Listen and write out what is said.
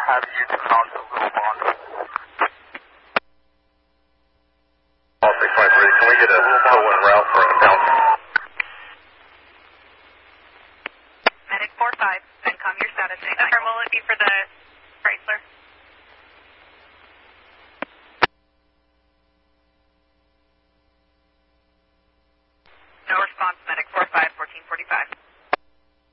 have you to mount a little bond. All 653, can we get a tow and route for a bounce? Medic 45, CENTCOM, your status. Affirm, will it be for the